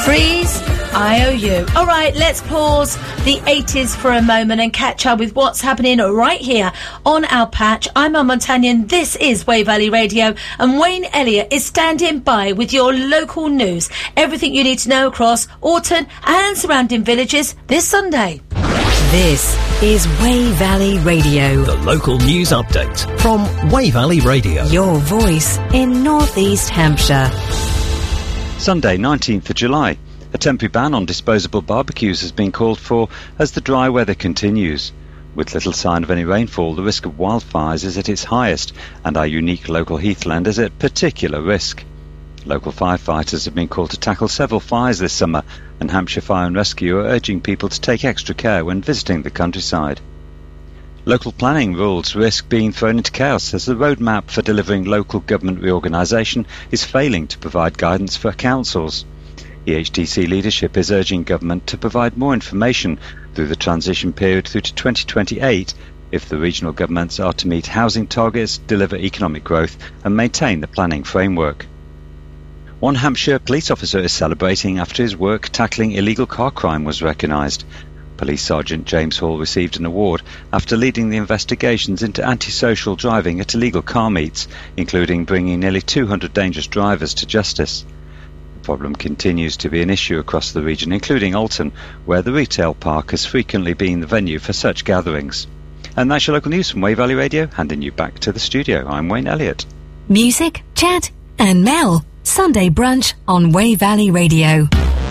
Freeze, IOU. All right, let's pause the 80s for a moment and catch up with what's happening right here on our patch. I'm Mum Montagnon, this is Wey Valley Radio, and Wayne Elliott is standing by with your local news. Everything you need to know across Orton and surrounding villages this Sunday. This is Wey Valley Radio. The local news update from Wey Valley Radio. Your voice in North East Hampshire. Sunday, 19th of July. A temporary ban on disposable barbecues has been called for as the dry weather continues. With little sign of any rainfall, the risk of wildfires is at its highest, and our unique local heathland is at particular risk. Local firefighters have been called to tackle several fires this summer, and Hampshire Fire and Rescue are urging people to take extra care when visiting the countryside. Local planning rules risk being thrown into chaos as the roadmap for delivering local government reorganisation is failing to provide guidance for councils. EHDC leadership is urging government to provide more information through the transition period through to 2028 if the regional governments are to meet housing targets, deliver economic growth and maintain the planning framework. One Hampshire police officer is celebrating after his work tackling illegal car crime was recognised. Police Sergeant James Hall received an award after leading the investigations into antisocial driving at illegal car meets, including bringing nearly 200 dangerous drivers to justice. The problem continues to be an issue across the region, including Alton, where the retail park has frequently been the venue for such gatherings. And that's your local news from Wey Valley Radio, handing you back to the studio. I'm Wayne Elliott. Music, chat and Mel. Sunday brunch on Wey Valley Radio.